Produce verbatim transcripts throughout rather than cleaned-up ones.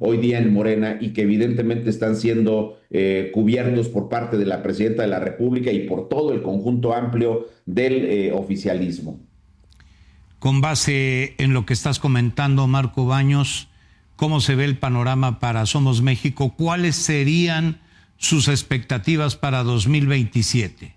hoy día en Morena y que evidentemente están siendo eh, cubiertos por parte de la presidenta de la República y por todo el conjunto amplio del eh, oficialismo. Con base en lo que estás comentando, Marco Baños, ¿cómo se ve el panorama para Somos México? ¿Cuáles serían sus expectativas para dos mil veintisiete?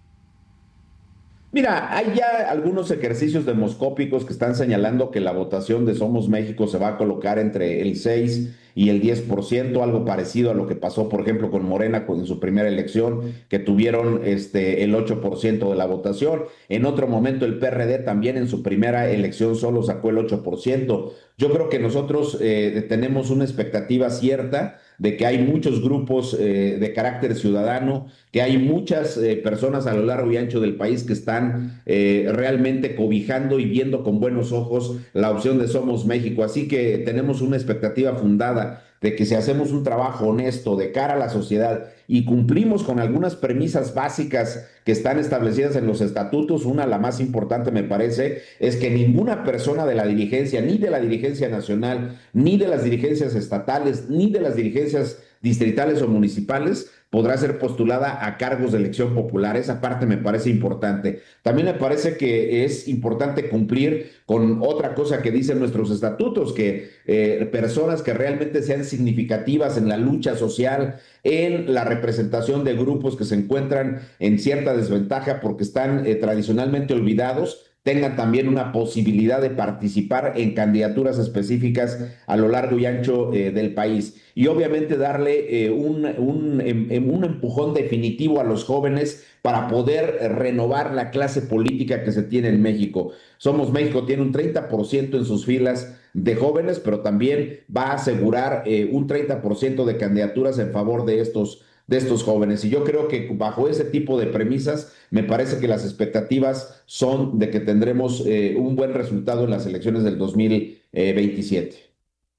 Mira, hay ya algunos ejercicios demoscópicos que están señalando que la votación de Somos México se va a colocar entre el seis y el diez por ciento, algo parecido a lo que pasó, por ejemplo, con Morena en su primera elección, que tuvieron este, el ocho por ciento de la votación. En otro momento el P R D también en su primera elección solo sacó el ocho por ciento. Yo creo que nosotros eh, tenemos una expectativa cierta de que hay muchos grupos eh, de carácter ciudadano, que hay muchas eh, personas a lo largo y ancho del país que están eh, realmente cobijando y viendo con buenos ojos la opción de Somos México. Así que tenemos una expectativa fundada de que si hacemos un trabajo honesto de cara a la sociedad y cumplimos con algunas premisas básicas que están establecidas en los estatutos, una, la más importante me parece, es que ninguna persona de la dirigencia, ni de la dirigencia nacional, ni de las dirigencias estatales, ni de las dirigencias distritales o municipales, podrá ser postulada a cargos de elección popular. Esa parte me parece importante. También me parece que es importante cumplir con otra cosa que dicen nuestros estatutos, que eh, personas que realmente sean significativas en la lucha social, en la representación de grupos que se encuentran en cierta desventaja porque están eh, tradicionalmente olvidados, tengan también una posibilidad de participar en candidaturas específicas a lo largo y ancho eh, del país. Y obviamente darle eh, un, un, em, un empujón definitivo a los jóvenes para poder eh, renovar la clase política que se tiene en México. Somos México tiene un treinta por ciento en sus filas de jóvenes, pero también va a asegurar eh, un treinta por ciento de candidaturas en favor de estos de estos jóvenes. Y yo creo que bajo ese tipo de premisas, me parece que las expectativas son de que tendremos eh, un buen resultado en las elecciones del dos mil veintisiete.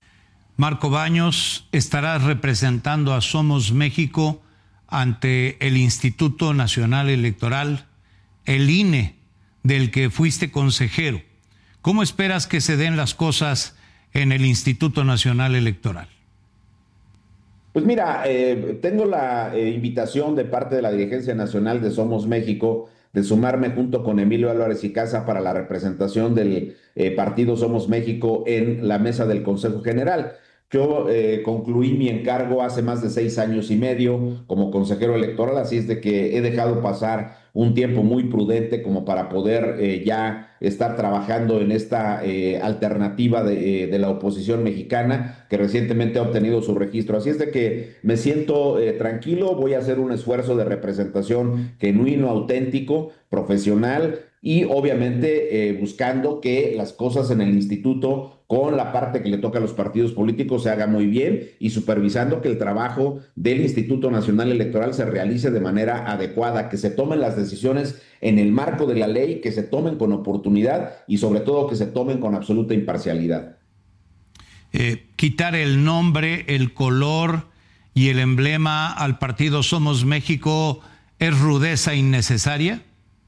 Marco Baños, estarás representando a Somos México ante el Instituto Nacional Electoral, el I N E, del que fuiste consejero. ¿Cómo esperas que se den las cosas en el Instituto Nacional Electoral? Pues mira, eh, tengo la eh, invitación de parte de la dirigencia nacional de Somos México de sumarme junto con Emilio Álvarez y Casa para la representación del eh, partido Somos México en la mesa del Consejo General. Yo eh, concluí mi encargo hace más de seis años y medio como consejero electoral, así es de que he dejado pasar un tiempo muy prudente como para poder eh, ya estar trabajando en esta eh, alternativa de, eh, de la oposición mexicana que recientemente ha obtenido su registro. Así es de que me siento eh, tranquilo, voy a hacer un esfuerzo de representación genuino, auténtico, profesional y obviamente eh, buscando que las cosas en el instituto con la parte que le toca a los partidos políticos se haga muy bien y supervisando que el trabajo del Instituto Nacional Electoral se realice de manera adecuada, que se tomen las decisiones en el marco de la ley, que se tomen con oportunidad y sobre todo que se tomen con absoluta imparcialidad. Eh, quitar el nombre, el color y el emblema al partido Somos México es rudeza innecesaria.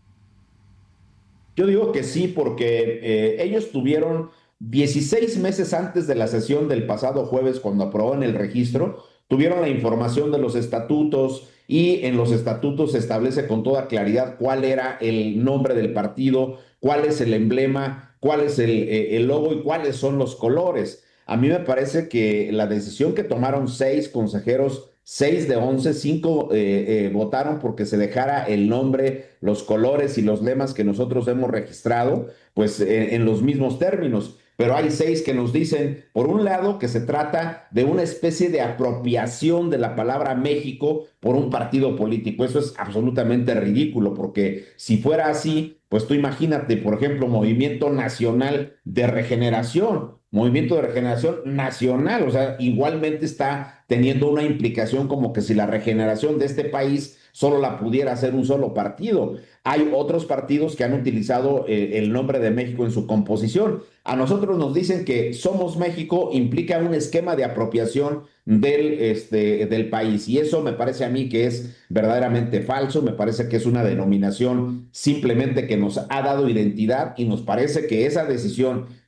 Yo digo que sí, porque eh, ellos tuvieron dieciséis meses antes de la sesión del pasado jueves, cuando aprobaron el registro, tuvieron la información de los estatutos y en los estatutos se establece con toda claridad cuál era el nombre del partido, cuál es el emblema, cuál es el, eh, el logo y cuáles son los colores. A mí me parece que la decisión que tomaron seis consejeros, seis de once, cinco eh, eh, votaron porque se dejara el nombre, los colores y los lemas que nosotros hemos registrado, pues eh, en los mismos términos. Pero hay seis que nos dicen, por un lado, que se trata de una especie de apropiación de la palabra México por un partido político. Eso es absolutamente ridículo, porque si fuera así, pues tú imagínate, por ejemplo, Movimiento Nacional de Regeneración, Movimiento de Regeneración Nacional, o sea, igualmente está teniendo una implicación como que si la regeneración de este país solo la pudiera hacer un solo partido. Hay otros partidos que han utilizado eh, el nombre de México en su composición. A nosotros nos dicen que Somos México implica un esquema de apropiación del, este, del país y eso me parece a mí que es verdaderamente falso, me parece que es una denominación simplemente que nos ha dado identidad y nos parece que esa decisión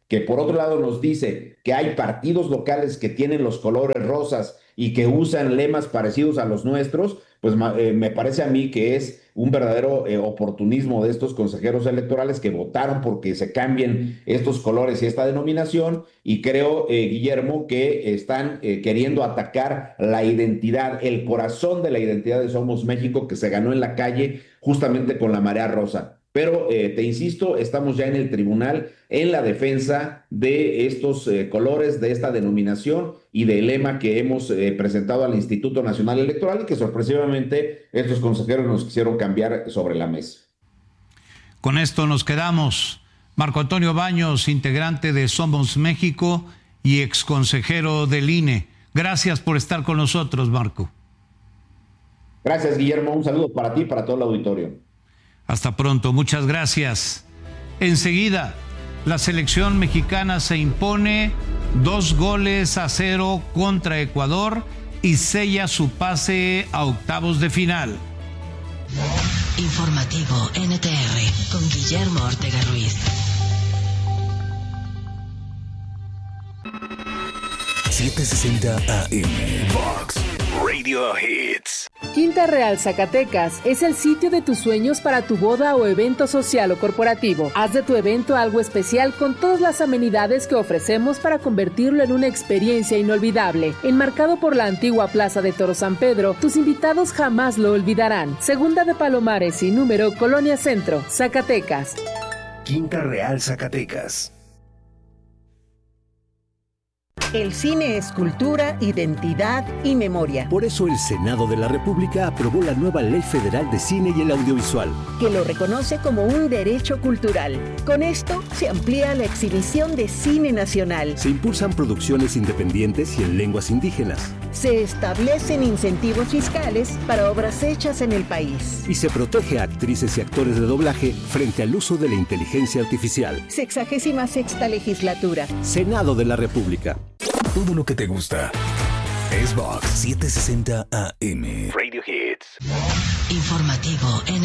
que por otro lado nos dice que hay partidos locales que tienen los colores rosas y que usan lemas parecidos a los nuestros, pues eh, me parece a mí que es un verdadero eh, oportunismo de estos consejeros electorales que votaron porque se cambien estos colores y esta denominación, y creo, eh, Guillermo, que están eh, queriendo atacar la identidad, el corazón de la identidad de Somos México, que se ganó en la calle justamente con la marea rosa. Pero eh, te insisto, estamos ya en el tribunal en la defensa de estos eh, colores, de esta denominación y del lema que hemos eh, presentado al Instituto Nacional Electoral y que sorpresivamente estos consejeros nos quisieron cambiar sobre la mesa. Con esto nos quedamos. Marco Antonio Baños, integrante de Somos México y exconsejero del I N E. Gracias por estar con nosotros, Marco. Gracias, Guillermo. Un saludo para ti y para todo el auditorio. Hasta pronto, muchas gracias. Enseguida, la selección mexicana se impone dos goles a cero contra Ecuador y sella su pase a octavos de final. Informativo N T R con Guillermo Ortega Ruiz. setecientos sesenta A M Vox Radio Hits. Quinta Real Zacatecas es el sitio de tus sueños para tu boda o evento social o corporativo. Haz de tu evento algo especial con todas las amenidades que ofrecemos para convertirlo en una experiencia inolvidable. Enmarcado por la antigua Plaza de Toro San Pedro, tus invitados jamás lo olvidarán. Segunda de Palomares y número Colonia Centro, Zacatecas. Quinta Real Zacatecas. El cine es cultura, identidad y memoria. Por eso el Senado de la República aprobó la nueva Ley Federal de Cine y el Audiovisual, que lo reconoce como un derecho cultural. Con esto se amplía la exhibición de cine nacional. Se impulsan producciones independientes y en lenguas indígenas. Se establecen incentivos fiscales para obras hechas en el país. Y se protege a actrices y actores de doblaje frente al uso de la inteligencia artificial. Sexagésima sexta legislatura. Senado de la República. Todo lo que te gusta es Vox setecientos sesenta A M Radio Hits. Informativo N